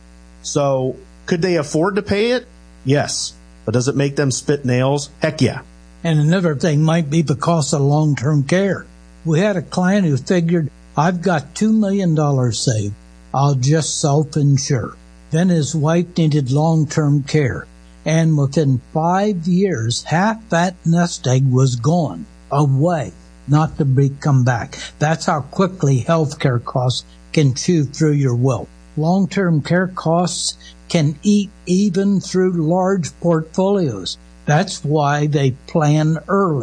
So could they afford to pay it? Yes. But does it make them spit nails? Heck yeah. And another thing might be the cost of long-term care. We had a client who figured, I've got two million dollars saved. I'll just self-insure. Then his wife needed long-term care. And within five years, half that nest egg was gone, away, not to be come back. That's how quickly healthcare costs can chew through your wealth. Long-term care costs can eat even through large portfolios. That's why they plan early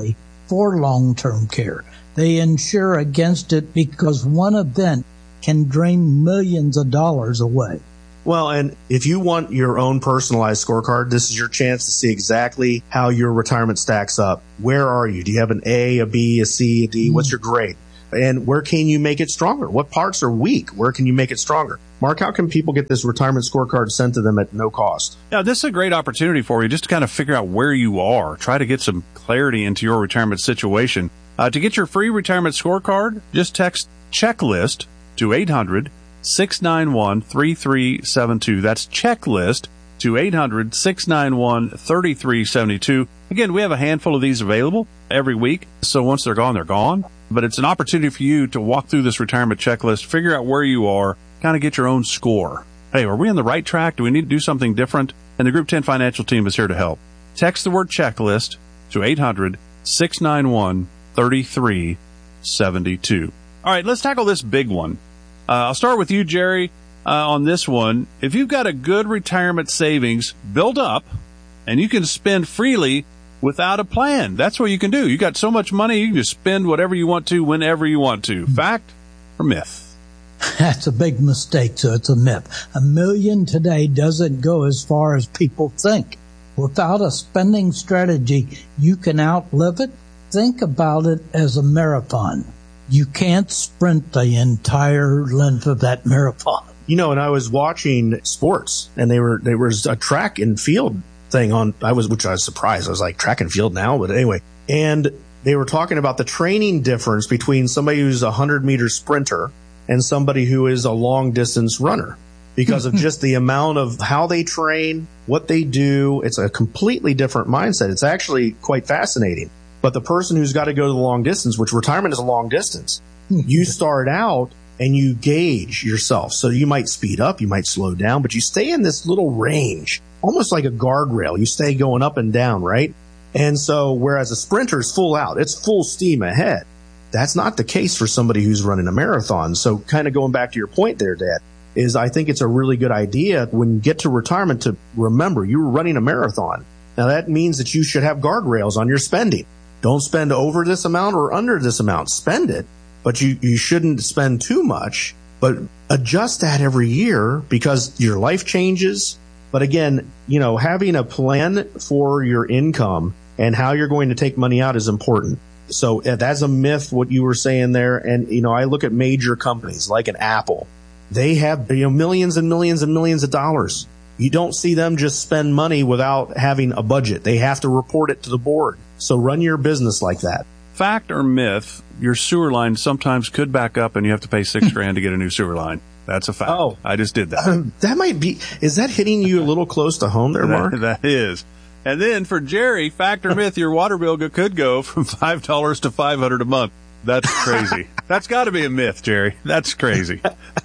for long-term care. They insure against it because one event can drain millions of dollars away. Well, and if you want your own personalized scorecard, this is your chance to see exactly how your retirement stacks up. Where are you? Do you have an A, a B, a C, a D? Mm-hmm. What's your grade? And where can you make it stronger? What parts are weak? Where can you make it stronger? Mark, how can people get this retirement scorecard sent to them at no cost? Yeah, this is a great opportunity for you just to kind of figure out where you are. Try to get some clarity into your retirement situation. Uh, to get your free retirement scorecard, just text checklist to eight hundred, six nine one, three three seven two. That's checklist to eight hundred, six nine one, three three seven two. Again, we have a handful of these available every week. So once they're gone, they're gone. But it's an opportunity for you to walk through this retirement checklist, figure out where you are, kind of get your own score. Hey, are we on the right track? Do we need to do something different? And the Group ten Financial team is here to help. Text the word checklist to eight hundred, six nine one, three three seven two. All right, let's tackle this big one. Uh, I'll start with you, Jerry, uh, on this one. If you've got a good retirement savings built up and you can spend freely without a plan, that's what you can do. You got so much money, you can just spend whatever you want to, whenever you want to. Fact or myth? That's a big mistake, so it's a myth. A million today doesn't go as far as people think. Without a spending strategy, you can outlive it. Think about it as a marathon. You can't sprint the entire length of that marathon. You know, and I was watching sports, and they were there was a track and field thing on. I was, which I was surprised. I was like, track and field now, but anyway. And they were talking about the training difference between somebody who's a hundred meter sprinter and somebody who is a long distance runner, because of just the amount of how they train, what they do. It's a completely different mindset. It's actually quite fascinating. But the person who's got to go to the long distance, which retirement is a long distance, you start out and you gauge yourself. So you might speed up, you might slow down, but you stay in this little range, almost like a guardrail. You stay going up and down, right? And so whereas a sprinter is full out, it's full steam ahead. That's not the case for somebody who's running a marathon. So kind of going back to your point there, Dad, is I think it's a really good idea when you get to retirement to remember you were running a marathon. Now that means that you should have guardrails on your spending. Don't spend over this amount or under this amount. Spend it, but you, you shouldn't spend too much, but adjust that every year because your life changes. But again, you know, having a plan for your income and how you're going to take money out is important. So uh, that's a myth, what you were saying there. And, you know, I look at major companies like an Apple. They have, you know, millions and millions and millions of dollars. You don't see them just spend money without having a budget. They have to report it to the board. So run your business like that. Fact or myth, your sewer line sometimes could back up and you have to pay six grand to get a new sewer line. That's a fact. Oh, I just did that. Um, that might be, is that hitting you a little close to home there, Mark? That, that is. And then for Jerry, fact or myth, your water bill could go from five dollars to five hundred dollars a month. That's crazy. That's got to be a myth, Jerry. That's crazy.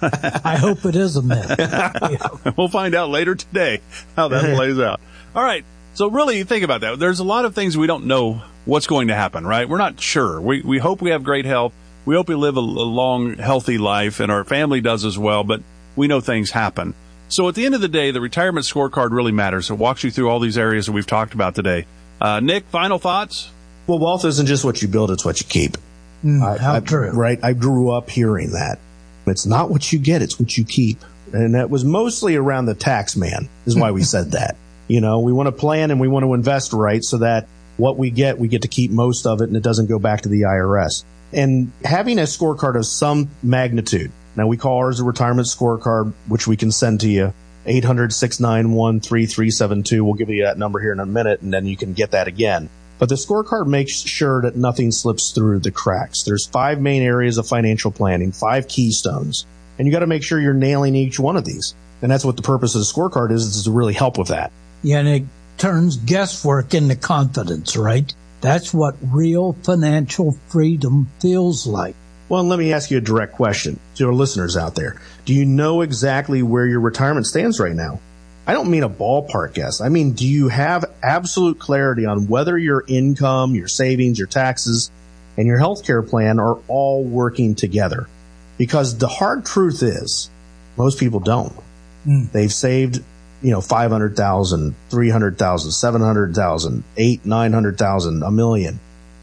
I hope it is a myth. We'll find out later today how that plays out. All right. So really, think about that. There's a lot of things we don't know what's going to happen, right? We're not sure. We we hope we have great health. We hope we live a, a long, healthy life, and our family does as well, but we know things happen. So at the end of the day, the retirement scorecard really matters. It walks you through all these areas that we've talked about today. Uh, Nick, final thoughts? Well, wealth isn't just what you build, it's what you keep. Mm, I, how I, true. Right? I grew up hearing that. It's not what you get, it's what you keep. And that was mostly around the tax man, is why we said that. You know, we want to plan and we want to invest right so that what we get, we get to keep most of it and it doesn't go back to the I R S. And having a scorecard of some magnitude. Now, we call ours a retirement scorecard, which we can send to you. eight hundred, six nine one, three three seven two. We'll give you that number here in a minute, and then you can get that again. But the scorecard makes sure that nothing slips through the cracks. There's five main areas of financial planning, five keystones. And you got to make sure you're nailing each one of these. And that's what the purpose of the scorecard is, is to really help with that. Yeah, and it turns guesswork into confidence, right? That's what real financial freedom feels like. Well, let me ask you a direct question to our listeners out there. Do you know exactly where your retirement stands right now? I don't mean a ballpark guess. I mean, do you have absolute clarity on whether your income, your savings, your taxes, and your healthcare plan are all working together? Because the hard truth is, most people don't. Mm. They've saved, you know, five hundred thousand, three hundred thousand, seven hundred thousand, eight, nine hundred thousand, a million.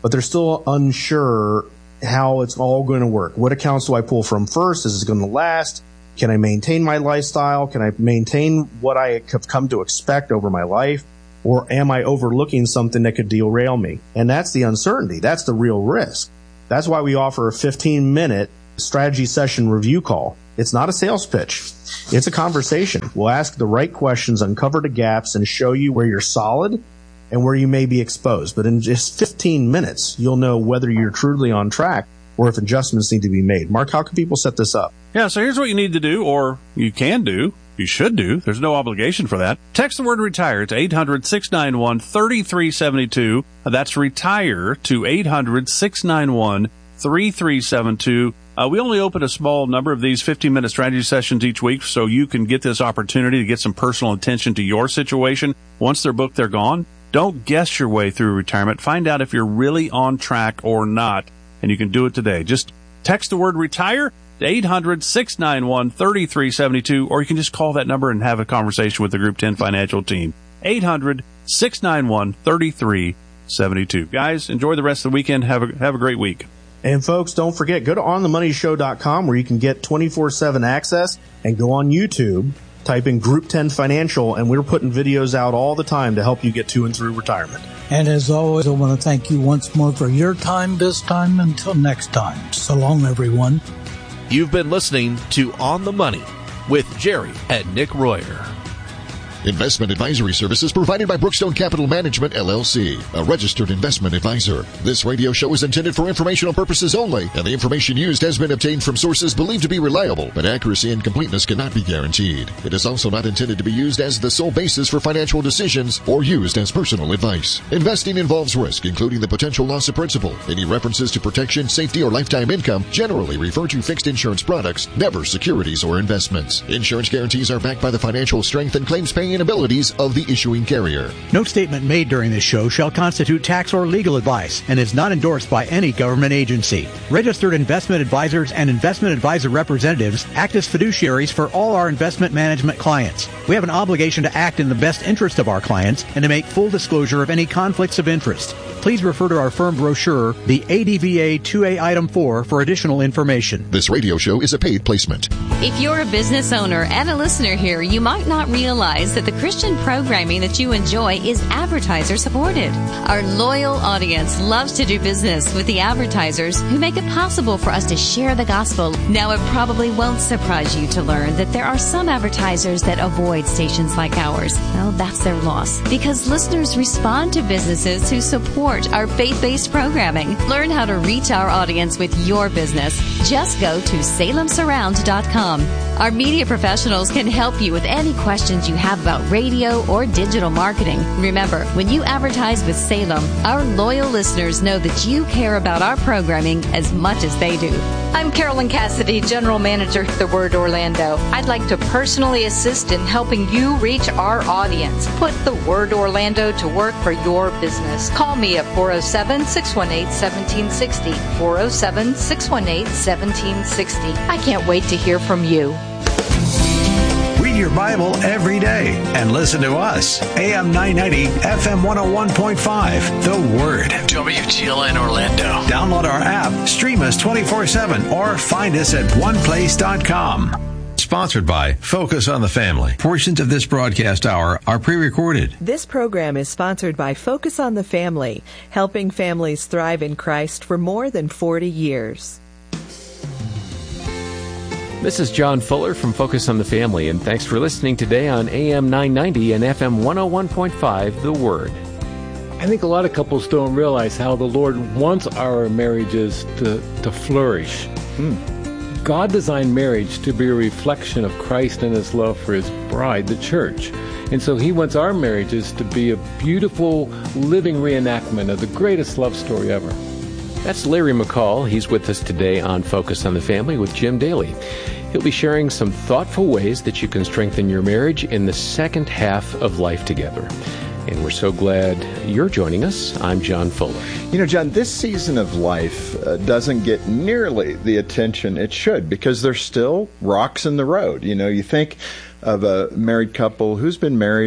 but they're still unsure how it's all going to work. What accounts do I pull from first? Is it going to last? Can I maintain my lifestyle? Can I maintain what I have come to expect over my life? Or am I overlooking something that could derail me? And that's the uncertainty. That's the real risk. That's why we offer a fifteen minute strategy session review call. It's not a sales pitch. It's a conversation. We'll ask the right questions, uncover the gaps, and show you where you're solid and where you may be exposed. But in just fifteen minutes, you'll know whether you're truly on track or if adjustments need to be made. Mark, how can people set this up? Yeah, so here's what you need to do, or you can do. You should do. There's no obligation for that. Text the word retire to eight hundred, six nine one, three three seven two. That's retire to eight hundred, six nine one, three three seven two. Uh, we only open a small number of these fifteen minute strategy sessions each week, so you can get this opportunity to get some personal attention to your situation. Once they're booked, they're gone. Don't guess your way through retirement. Find out if you're really on track or not, and you can do it today. Just text the word retire to eight hundred, six nine one, three three seven two, or you can just call that number and have a conversation with the Group ten Financial team. eight hundred, six nine one, three three seven two. Guys, enjoy the rest of the weekend. Have a, have a great week. And folks, don't forget, go to on the money show dot com where you can get twenty-four seven access, and go on YouTube, type in Group ten Financial, and we're putting videos out all the time to help you get to and through retirement. And as always, I want to thank you once more for your time this time. Until next time, so long, everyone. You've been listening to On the Money with Jerry and Nick Royer. Investment advisory services provided by Brookstone Capital Management, L L C, a registered investment advisor. This radio show is intended for informational purposes only, and the information used has been obtained from sources believed to be reliable, but accuracy and completeness cannot be guaranteed. It is also not intended to be used as the sole basis for financial decisions or used as personal advice. Investing involves risk, including the potential loss of principal. Any references to protection, safety, or lifetime income generally refer to fixed insurance products, never securities or investments. Insurance guarantees are backed by the financial strength and claims paying abilities of the issuing carrier. No statement made during this show shall constitute tax or legal advice and is not endorsed by any government agency. Registered investment advisors and investment advisor representatives act as fiduciaries for all our investment management clients. We have an obligation to act in the best interest of our clients and to make full disclosure of any conflicts of interest. Please refer to our firm brochure, the A D V A two A Item four, for additional information. This radio show is a paid placement. If you're a business owner and a listener here, you might not realize that the Christian programming that you enjoy is advertiser supported. Our loyal audience loves to do business with the advertisers who make it possible for us to share the gospel. Now, it probably won't surprise you to learn that there are some advertisers that avoid stations like ours. Well, that's their loss, because listeners respond to businesses who support our faith-based programming. Learn how to reach our audience with your business. Just go to salem surround dot com. Our media professionals can help you with any questions you have about radio or digital marketing. Remember, when you advertise with Salem, our loyal listeners know that you care about our programming as much as they do. I'm Carolyn Cassidy, General Manager at The Word Orlando. I'd like to personally assist in helping you reach our audience. Put The Word Orlando to work for your business. Call me at four oh seven, six one eight, one seven six oh, four oh seven, six one eight, one seven six oh. I can't wait to hear from you. Read your Bible every day and listen to us. A M nine ninety, F M one oh one point five. The Word. W G L N Orlando. Download our app, stream us twenty-four seven, or find us at one place dot com. Sponsored by Focus on the Family. Portions of this broadcast hour are pre-recorded. This program is sponsored by Focus on the Family, helping families thrive in Christ for more than forty years. This is John Fuller from Focus on the Family, and thanks for listening today on A M nine ninety and F M one oh one point five, The Word. I think a lot of couples don't realize how the Lord wants our marriages to, to flourish. Hmm. God designed marriage to be a reflection of Christ and His love for His bride, the church. And so He wants our marriages to be a beautiful, living reenactment of the greatest love story ever. That's Larry McCall. He's with us today on Focus on the Family with Jim Daly. He'll be sharing some thoughtful ways that you can strengthen your marriage in the second half of life together. And we're so glad you're joining us. I'm John Fuller. You know, John, this season of life uh, doesn't get nearly the attention it should because there's still rocks in the road. You know, you think of a married couple who's been married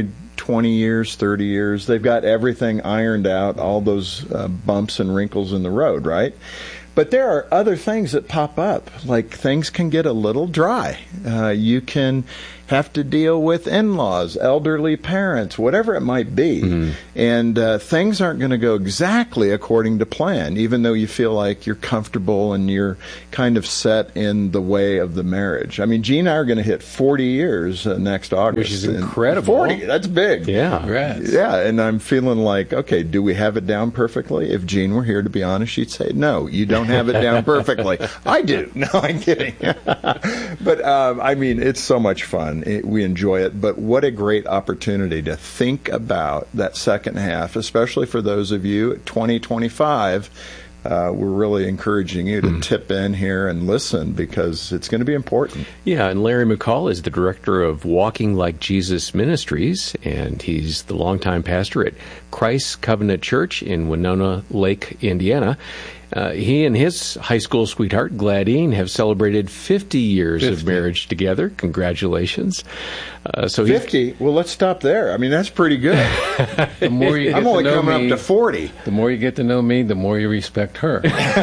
twenty years, thirty years. They've got everything ironed out, all those uh, bumps and wrinkles in the road, right? But there are other things that pop up, like things can get a little dry. Uh, you can have to deal with in-laws, elderly parents, whatever it might be. Mm-hmm. And uh, things aren't going to go exactly according to plan, even though you feel like you're comfortable and you're kind of set in the way of the marriage. I mean, Gene and I are going to hit forty years uh, next August. Which is incredible. forty, that's big. Yeah. Congrats. Yeah, and I'm feeling like, okay, do we have it down perfectly? If Gene were here, to be honest, she'd say, no, you don't have it down perfectly. I do. No, I'm kidding. But, um, I mean, it's so much fun. It, we enjoy it. But what a great opportunity to think about that second half, especially for those of you at twenty twenty-five. Uh, we're really encouraging you to mm. tip in here and listen because it's going to be important. Yeah, and Larry McCall is the director of Walking Like Jesus Ministries, and he's the longtime pastor at Christ Covenant Church in Winona Lake, Indiana. Uh, he and his high school sweetheart, Gladine, have celebrated fifty years fifty. Of marriage together. Congratulations. Uh, so fifty? Well, let's stop there. I mean, that's pretty good. The more you get I'm only to know coming me, up to forty. The more you get to know me, the more you respect her.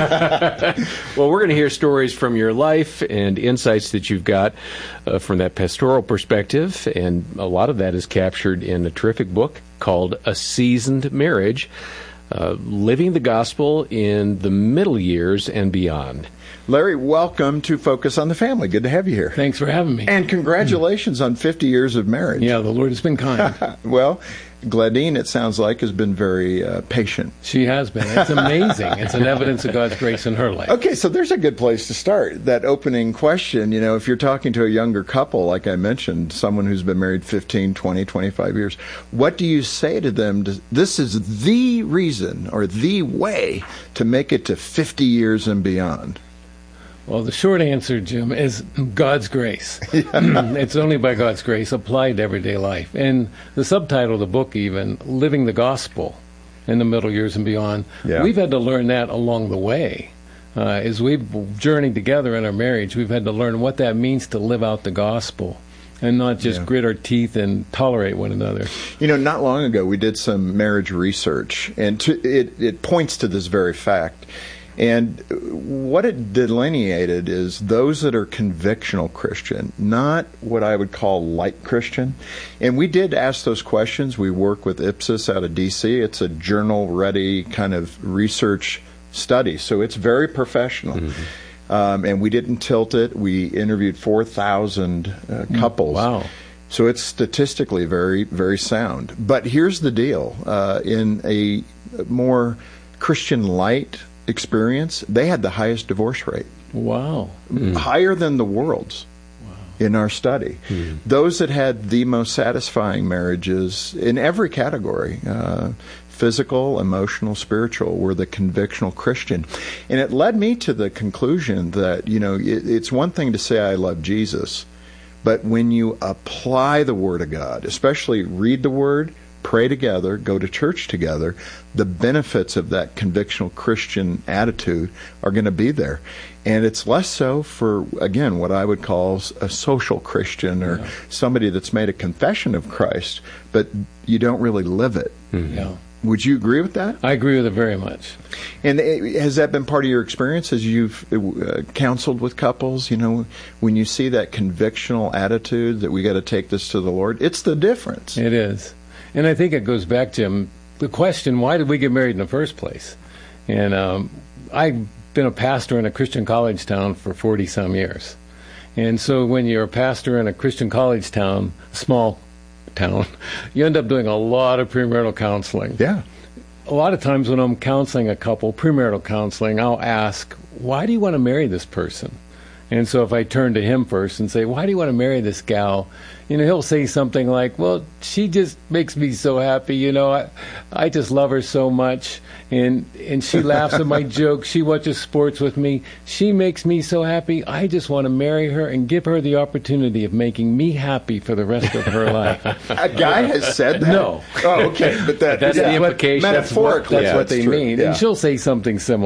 Well, we're going to hear stories from your life and insights that you've got uh, from that pastoral perspective, and a lot of that is captured in a terrific book called A Seasoned Marriage. Uh, living the gospel in the middle years and beyond. Larry, welcome to Focus on the Family. Good to have you here. Thanks for having me. And congratulations on fifty years of marriage. Yeah, the Lord has been kind. Well, Gladine, it sounds like, has been very uh, patient. She has been. It's amazing. It's an evidence of God's grace in her life. Okay, so there's a good place to start. That opening question, you know, if you're talking to a younger couple, like I mentioned, someone who's been married fifteen, twenty, twenty-five years, what do you say to them? To, this is the reason or the way to make it to fifty years and beyond. Well, the short answer, Jim, is God's grace. It's only by God's grace applied to everyday life. And the subtitle of the book even, Living the Gospel in the Middle Years and Beyond, yeah. We've had to learn that along the way. Uh, as we've journeyed together in our marriage, we've had to learn what that means to live out the gospel and not just yeah. grit our teeth and tolerate one another. You know, not long ago we did some marriage research, and to, it, it points to this very fact. And what it delineated is those that are convictional Christian, not what I would call light Christian. And we did ask those questions. We work with Ipsos out of D C. It's a journal-ready kind of research study, so it's very professional. Mm-hmm. Um, and we didn't tilt it. We interviewed four thousand uh, couples. Wow. So it's statistically very, very sound. But here's the deal. Uh, in a more Christian light experience, they had the highest divorce rate. Wow. Mm. Higher than the world's wow. in our study. Mm. Those that had the most satisfying marriages in every category, uh, physical, emotional, spiritual, were the convictional Christian. And it led me to the conclusion that, you know, it, it's one thing to say I love Jesus, but when you apply the Word of God, especially read the Word, pray together, go to church together, the benefits of that convictional Christian attitude are going to be there. And it's less so for, again, what I would call a social Christian or yeah. somebody that's made a confession of Christ, but you don't really live it. Mm-hmm. Yeah. Would you agree with that? I agree with it very much. And has that been part of your experience as you've uh, counseled with couples? You know, when you see that convictional attitude that we got to take this to the Lord, it's the difference. It is. And I think it goes back, Jim, the question, why did we get married in the first place? And um, I've been a pastor in a Christian college town for forty-some years. And so when you're a pastor in a Christian college town, small town, you end up doing a lot of premarital counseling. Yeah. A lot of times when I'm counseling a couple, premarital counseling, I'll ask, why do you want to marry this person? And so if I turn to him first and say, why do you want to marry this gal? You know, he'll say something like, well, she just makes me so happy. You know, I, I just love her so much. And, and she laughs at my jokes. She watches sports with me. She makes me so happy. I just want to marry her and give her the opportunity of making me happy for the rest of her life. A guy has said that? No. Oh, okay. But that, that's yeah, the implication. Metaphorically. That's what, that's yeah, what they true. mean. Yeah. And she'll say something similar.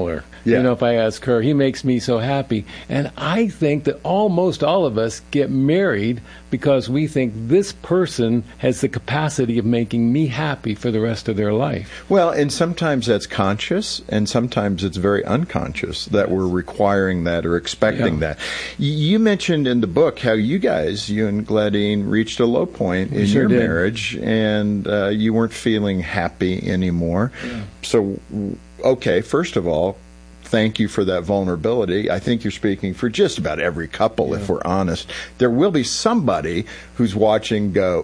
Yeah. You know, if I ask her, he makes me so happy. And I think that almost all of us get married because we think this person has the capacity of making me happy for the rest of their life. Well, and sometimes that's conscious, and sometimes it's very unconscious that we're requiring that or expecting Yeah. that. Y- You mentioned in the book how you guys, you and Gladine, reached a low point We in sure your did. marriage, and uh, you weren't feeling happy anymore. Yeah. So, okay, first of all, thank you for that vulnerability. I think you're speaking for just about every couple, if we're honest. There will be somebody who's watching go,